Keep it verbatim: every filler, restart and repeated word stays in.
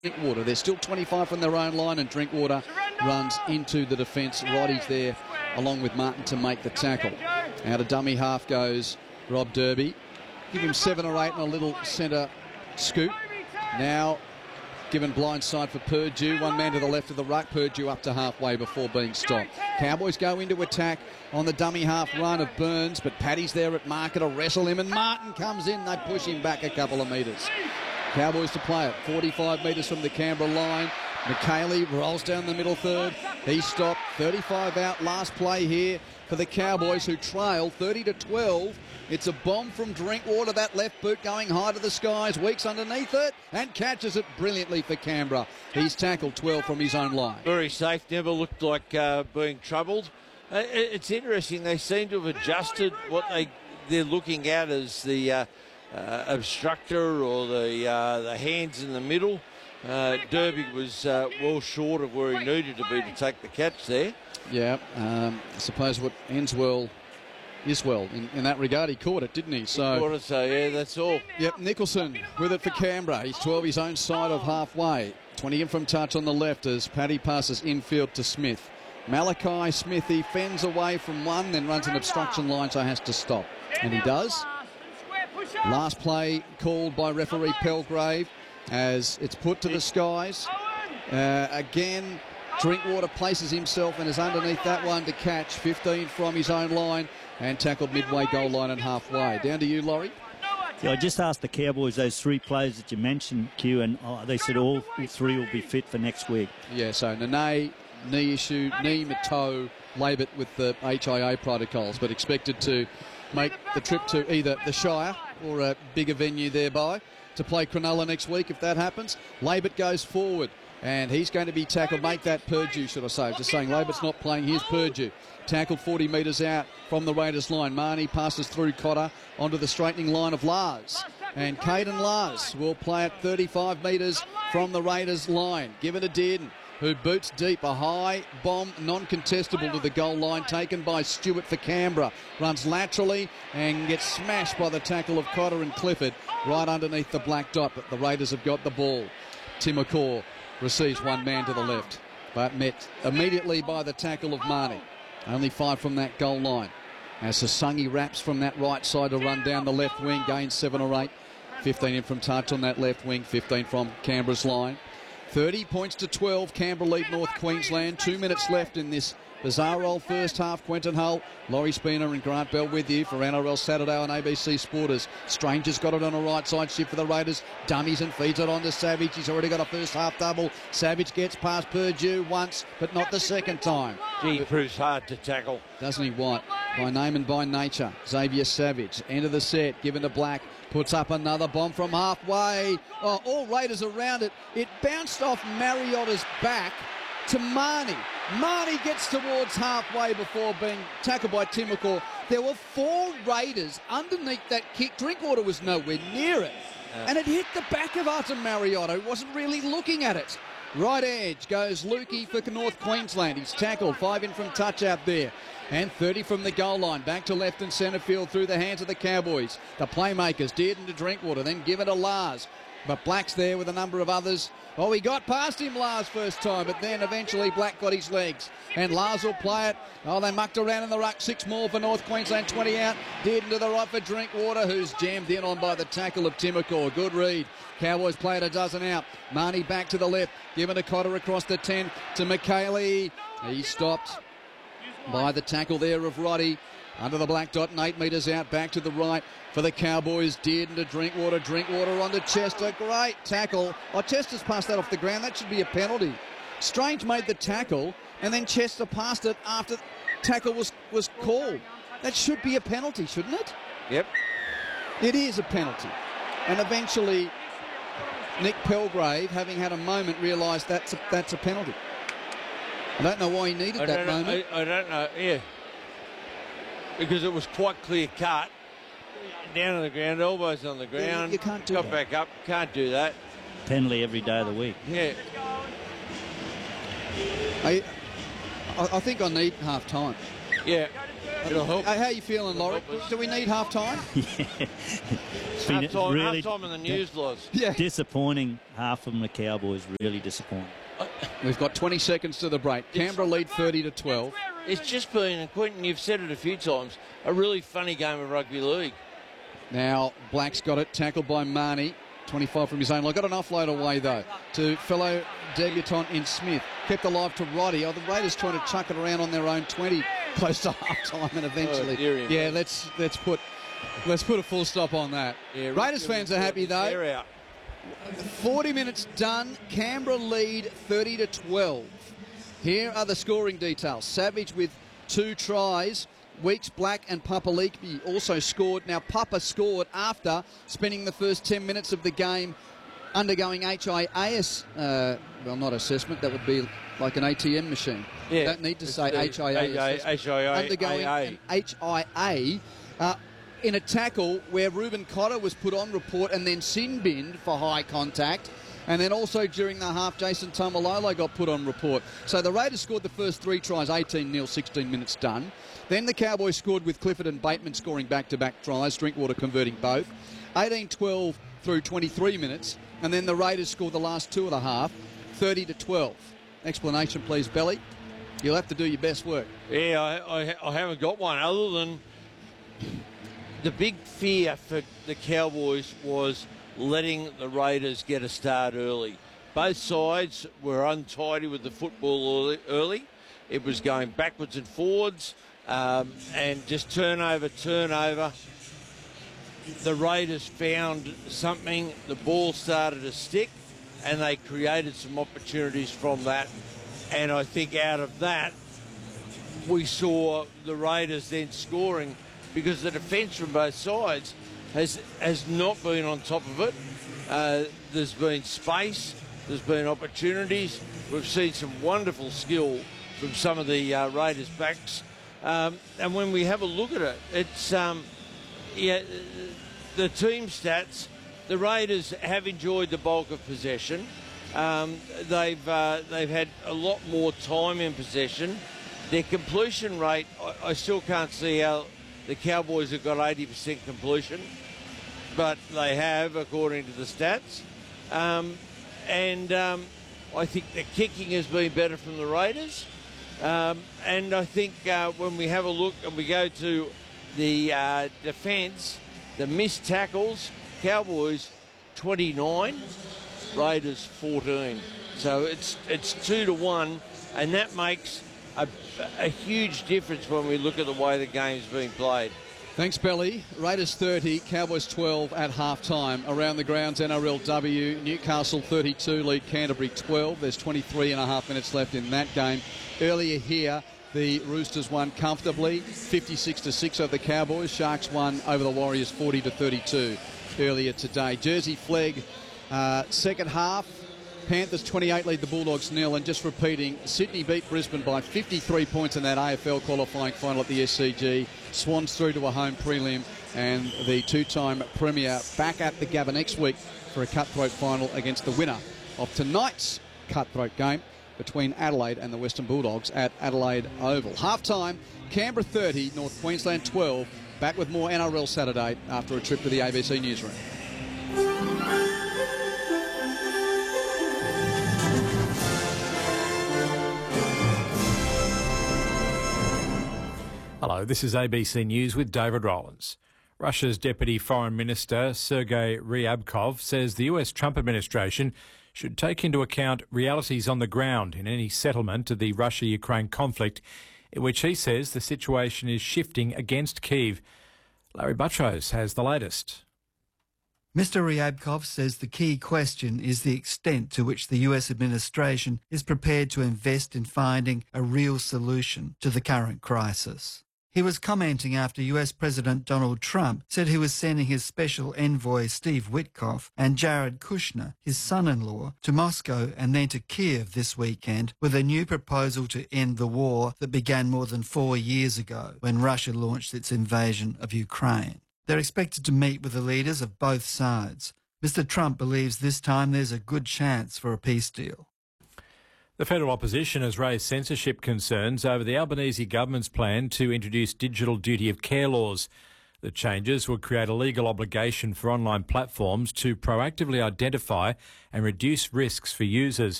Drinkwater. They're still twenty-five from their own line, and Drinkwater runs into the defence. Roddy's there along with Martin to make the tackle. Out of dummy half goes Rob Derby. Give him seven or eight and a little centre scoop. Now given blindside for Purdue. One man to the left of the ruck. Purdue up to halfway before being stopped. Cowboys go into attack on the dummy half run of Burns, but Paddy's there at marker to wrestle him, and Martin comes in. They push him back a couple of metres. Cowboys to play it. forty-five metres from the Canberra line. McKaylee rolls down the middle third. He stopped. thirty-five out. Last play here for the Cowboys, who trail thirty to twelve. It's a bomb from Drinkwater. That left boot going high to the skies. Weeks underneath it and catches it brilliantly for Canberra. He's tackled twelve from his own line. Very safe. Never looked like uh, being troubled. Uh, it's interesting. They seem to have adjusted what they, they're looking at as the uh, uh, obstructor or the, uh, the hands in the middle. Uh, Derby was uh, well short of where he needed to be to take the catch there. Yeah, um, I suppose what ends well is well. In, in that regard, he caught it, didn't he? So, he caught it, so yeah, that's all. Yep, Nicholson with it for Canberra. He's twelve his own side of halfway. twenty in from touch on the left as Paddy passes infield to Smith. Malachi Smith, he fends away from one, then runs an obstruction line, so has to stop. And he does. Last play called by referee Pelgrave as it's put to the skies. Uh, again, Drinkwater places himself and is underneath that one to catch. fifteen from his own line and tackled midway goal line and halfway. Down to you, Laurie. Yeah, I just asked the Cowboys, those three players that you mentioned, Q, and oh, they said all three will be fit for next week. Yeah, so Nene, knee issue, knee, toe, Labert with the H I A protocols, but expected to make the trip to either the Shire or a bigger venue thereby to play Cronulla next week if that happens. Labert goes forward and he's going to be tackled. Make that Purdue, should I say. Just saying Labert's not playing. Here's Purdue. Tackled forty metres out from the Raiders line. Marnie passes through Cotter onto the straightening line of Lars. And Caden Lars will play at thirty-five metres from the Raiders line. Given to Dearden, who boots deep. A high bomb, non-contestable to the goal line, taken by Stewart for Canberra. Runs laterally and gets smashed by the tackle of Cotter and Clifford right underneath the black dot, but the Raiders have got the ball. Timokor receives one man to the left, but met immediately by the tackle of Marnie. Only five from that goal line. As Sasungi wraps from that right side to run down the left wing, gains seven or eight. fifteen in from touch on that left wing, fifteen from Canberra's line. thirty points to twelve, Canberra lead North Queensland. Two minutes left in this bizarre old first half. Quentin Hull, Laurie Spooner and Grant Bell with you for N R L Saturday on A B C Sporters. Stranger's got it on a right side shift for the Raiders. Dummies and feeds it on to Savage. He's already got a first half double. Savage gets past Purdue once, but not the second time. He proves hard to tackle. Doesn't he, White? By name and by nature. Xavier Savage, end of the set, given to Black. Puts up another bomb from halfway. Oh, all Raiders around it. It bounced off Mariotta's back to Marnie. Marnie gets towards halfway before being tackled by Timokor. There were four Raiders underneath that kick. Drinkwater was nowhere near it. Uh, and it hit the back of Artem Mariotta, who wasn't really looking at it. Right edge goes Lukey for North Queensland. He's tackled. Five in from touch out there. And thirty from the goal line. Back to left and centre field through the hands of the Cowboys. The playmakers, Dearden to Drinkwater, then give it to Lars. But Black's there with a number of others. Oh, he got past him Lars first time, but then eventually Black got his legs. And Lars will play it. Oh, they mucked around in the ruck. Six more for North Queensland, twenty out. Dearden to the right for Drinkwater, who's jammed in on by the tackle of Timokor. Good read. Cowboys play it a dozen out. Marnie back to the left. Given to Cotter across the ten to McKaylee. He stopped by the tackle there of Roddy. Under the black dot and eight metres out, back to the right for the Cowboys. Dearden to Drinkwater. Drinkwater on to Chester. Great tackle. Oh, Chester's passed that off the ground. That should be a penalty. Strange made the tackle, and then Chester passed it after tackle was, was called. That should be a penalty, shouldn't it? Yep. It is a penalty. And eventually, Nick Pelgrave, having had a moment, realised that's a, that's a penalty. I don't know why he needed I that know, moment. I, I don't know, yeah. Because it was quite clear cut. Down on the ground, elbows on the ground. Yeah, you can't do got that. back up, can't do that. Penalty every day of the week. Yeah. I, I think I need half time. Yeah. It'll help. Uh, how are you feeling, Laurie? Do we need half time? Yeah. It's been Half time, really half time in the news, Loz. Yeah. disappointing. Half from the Cowboys, really disappointing. We've got twenty seconds to the break. Canberra lead thirty to twelve. It's just been, and Quentin, you've said it a few times, a really funny game of rugby league. Now, Black's got it, tackled by Marnie. twenty-five from his own line. Got an offload away, though, to fellow debutant in Smith. Kept alive to Roddy. Oh, the Raiders trying to chuck it around on their own twenty, close to half-time, and eventually... Oh, dear, yeah, let's let's put let's put a full stop on that. Yeah, Raiders fans are happy, though. They're out. forty minutes done. Canberra lead thirty to twelve. Here are the scoring details. Savage with two tries. Weeks, Black and Papali'i also scored. Now, Papa scored after spending the first ten minutes of the game undergoing H I A S, uh, well, not assessment, that would be like an A T M machine. Yeah. Don't need to say H I A assessment. H I A. Undergoing an H I A uh, in a tackle where Reuben Cotter was put on report and then sin binned for high contact. And then also during the half, Jason Tamalolo got put on report. So the Raiders scored the first three tries, eighteen nil, sixteen minutes done. Then the Cowboys scored with Clifford and Bateman scoring back-to-back tries, Drinkwater converting both. eighteen twelve through twenty-three minutes. And then the Raiders scored the last two of the half, thirty to twelve. Explanation, please, Belly. You'll have to do your best work. Yeah, I, I, I haven't got one other than the big fear for the Cowboys was letting the Raiders get a start early. Both sides were untidy with the football early. It was going backwards and forwards um, and just turnover, turnover. The Raiders found something, the ball started to stick, and they created some opportunities from that. And I think out of that, we saw the Raiders then scoring because the defence from both sides has has not been on top of it. Uh, there's been space, there's been opportunities. We've seen some wonderful skill from some of the uh, Raiders backs. Um, and when we have a look at it, it's, um, yeah, the team stats, the Raiders have enjoyed the bulk of possession. Um, they've uh, they've had a lot more time in possession. Their completion rate, I, I still can't see how the Cowboys have got eighty percent completion, but they have, according to the stats. Um, and um, I think the kicking has been better from the Raiders. Um, and I think uh, when we have a look and we go to the uh, defence, the missed tackles, Cowboys twenty-nine, Raiders fourteen. So it's it's two to one, and that makes a, a huge difference when we look at the way the game's being played. Thanks, Belly. Raiders thirty, Cowboys twelve at half-time. Around the grounds, N R L W, Newcastle thirty-two, lead Canterbury twelve. There's twenty-three and a half minutes left in that game. Earlier here, the Roosters won comfortably, fifty-six to six over the Cowboys. Sharks won over the Warriors, forty to thirty-two earlier today. Jersey Flegg, uh, second half. Panthers twenty-eight lead the Bulldogs nil, and just repeating, Sydney beat Brisbane by fifty-three points in that A F L qualifying final at the S C G. Swans through to a home prelim, and the two-time premier back at the Gabba next week for a cutthroat final against the winner of tonight's cutthroat game between Adelaide and the Western Bulldogs at Adelaide Oval. Half-time, Canberra thirty, North Queensland twelve. Back with more N R L Saturday after a trip to the A B C newsroom. Hello, this is A B C News with David Rowlands. Russia's Deputy Foreign Minister Sergei Ryabkov says the U S Trump administration should take into account realities on the ground in any settlement of the Russia-Ukraine conflict, in which he says the situation is shifting against Kyiv. Larry Buttrose has the latest. Mister Ryabkov says the key question is the extent to which the U S administration is prepared to invest in finding a real solution to the current crisis. He was commenting after U S President Donald Trump said he was sending his special envoy Steve Witkoff and Jared Kushner, his son-in-law, to Moscow and then to Kiev this weekend with a new proposal to end the war that began more than four years ago when Russia launched its invasion of Ukraine. They're expected to meet with the leaders of both sides. Mister Trump believes this time there's a good chance for a peace deal. The federal opposition has raised censorship concerns over the Albanese government's plan to introduce digital duty of care laws. The changes would create a legal obligation for online platforms to proactively identify and reduce risks for users.